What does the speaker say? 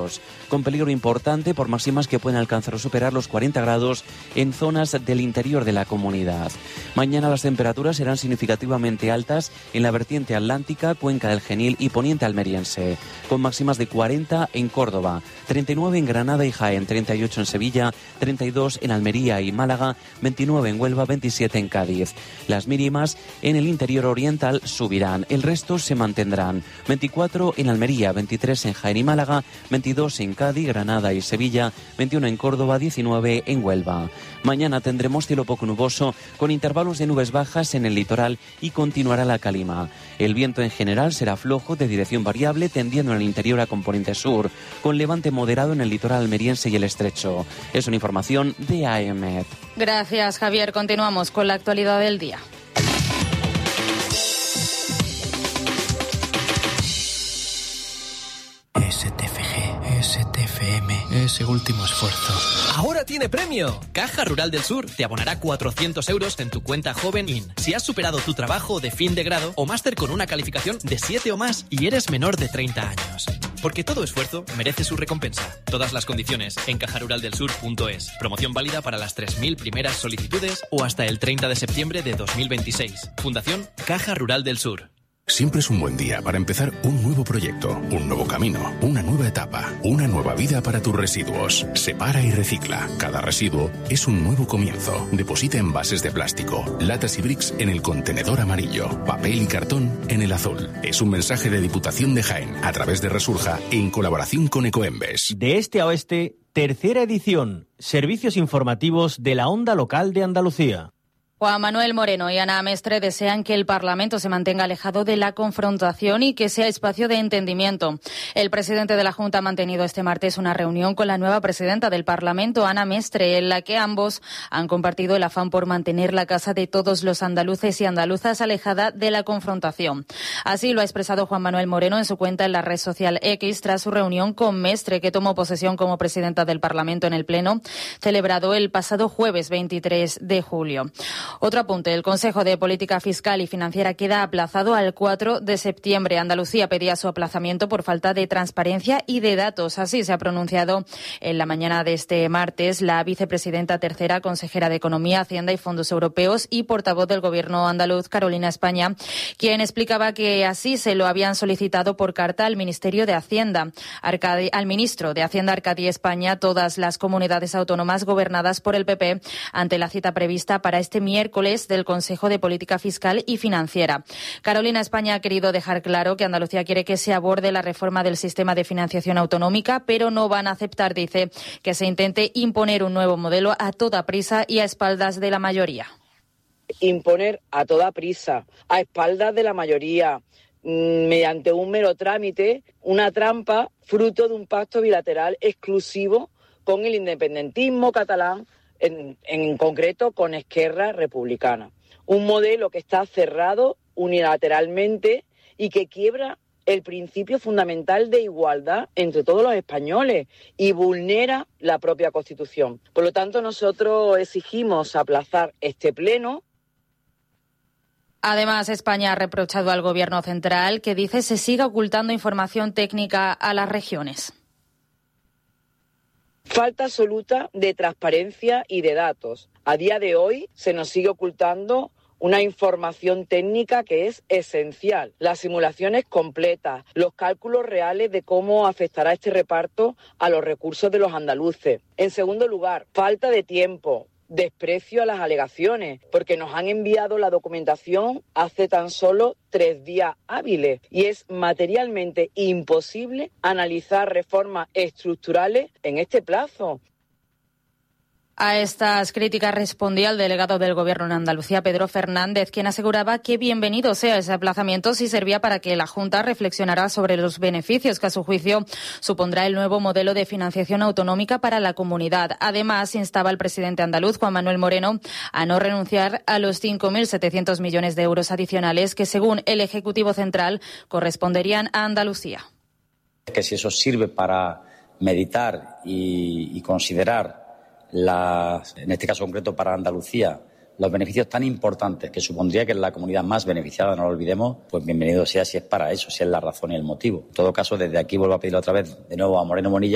con peligro importante por máximas que pueden alcanzar o superar los 40 grados en zonas del interior de la comunidad. Mañana las temperaturas serán significativamente altas en la vertiente atlántica, cuenca del Genil y poniente almeriense, con máximas de 40 en Córdoba, 39 en Granada y Jaén, 38 en Sevilla, 32 en Almería y Málaga, 29 en Huelva, 27 en Cádiz. Las mínimas en el interior oriental subirán, el resto se mantendrán. 24 en Almería, 23 en Jaén y Málaga, 22 en Cádiz, Granada y Sevilla, 21 en Córdoba, 19 en Huelva. Mañana tendremos cielo poco nuboso con intervalos de nubes bajas en el litoral y continuará la calima. El viento en general será flojo de dirección variable tendiendo en el interior a componente sur, con levante moderado en el litoral almeriense y el estrecho. Es una información de AEMET. Gracias, Javier. Continuamos con la actualidad del día. STFM, ese último esfuerzo. ¡Ahora tiene premio! Caja Rural del Sur te abonará 400 euros en tu cuenta Joven IN si has superado tu trabajo de fin de grado o máster con una calificación de 7 o más y eres menor de 30 años. Porque todo esfuerzo merece su recompensa. Todas las condiciones en cajaruraldelsur.es. Promoción válida para las 3.000 primeras solicitudes o hasta el 30 de septiembre de 2026. Fundación Caja Rural del Sur. Siempre es un buen día para empezar un nuevo proyecto, un nuevo camino, una nueva etapa, una nueva vida para tus residuos. Separa y recicla. Cada residuo es un nuevo comienzo. Deposita envases de plástico, latas y bricks en el contenedor amarillo, papel y cartón en el azul. Es un mensaje de Diputación de Jaén a través de Resurja en colaboración con Ecoembes. De este a oeste, tercera edición. Servicios informativos de la Onda Local de Andalucía. Juan Manuel Moreno y Ana Mestre desean que el Parlamento se mantenga alejado de la confrontación y que sea espacio de entendimiento. El presidente de la Junta ha mantenido este martes una reunión con la nueva presidenta del Parlamento, Ana Mestre, en la que ambos han compartido el afán por mantener la casa de todos los andaluces y andaluzas alejada de la confrontación. Así lo ha expresado Juan Manuel Moreno en su cuenta en la red social X tras su reunión con Mestre, que tomó posesión como presidenta del Parlamento en el Pleno, celebrado el pasado jueves 23 de julio. Otro apunte, el Consejo de Política Fiscal y Financiera queda aplazado al 4 de septiembre. Andalucía pedía su aplazamiento por falta de transparencia y de datos. Así se ha pronunciado en la mañana de este martes la vicepresidenta tercera, consejera de Economía, Hacienda y Fondos Europeos y portavoz del Gobierno andaluz, Carolina España, quien explicaba que así se lo habían solicitado por carta al Ministerio de Hacienda, al ministro de Hacienda, Arcadio España, todas las comunidades autónomas gobernadas por el PP ante la cita prevista para este miércoles del Consejo de Política Fiscal y Financiera. Carolina España ha querido dejar claro que Andalucía quiere que se aborde la reforma del sistema de financiación autonómica, pero no van a aceptar, dice, que se intente imponer un nuevo modelo a toda prisa y a espaldas de la mayoría. Imponer a toda prisa, a espaldas de la mayoría, mediante un mero trámite, una trampa fruto de un pacto bilateral exclusivo con el independentismo catalán, en concreto con Esquerra Republicana. Un modelo que está cerrado unilateralmente y que quiebra el principio fundamental de igualdad entre todos los españoles y vulnera la propia Constitución. Por lo tanto, nosotros exigimos aplazar este pleno. Además, España ha reprochado al Gobierno central que dice se siga ocultando información técnica a las regiones. Falta absoluta de transparencia y de datos. A día de hoy se nos sigue ocultando una información técnica que es esencial. Las simulaciones completas, los cálculos reales de cómo afectará este reparto a los recursos de los andaluces. En segundo lugar, falta de tiempo. Desprecio a las alegaciones, porque nos han enviado la documentación hace tan solo 3 días hábiles y es materialmente imposible analizar reformas estructurales en este plazo. A estas críticas respondía el delegado del Gobierno en Andalucía, Pedro Fernández, quien aseguraba que bienvenido sea ese aplazamiento si servía para que la Junta reflexionara sobre los beneficios que a su juicio supondrá el nuevo modelo de financiación autonómica para la comunidad. Además, instaba al presidente andaluz, Juan Manuel Moreno, a no renunciar a los 5.700 millones de euros adicionales que, según el Ejecutivo Central, corresponderían a Andalucía. Que si eso sirve para meditar y considerar en este caso concreto para Andalucía, los beneficios tan importantes que supondría que es la comunidad más beneficiada, no lo olvidemos, pues bienvenido sea si es para eso, si es la razón y el motivo. En todo caso, desde aquí vuelvo a pedirle otra vez de nuevo a Moreno Bonilla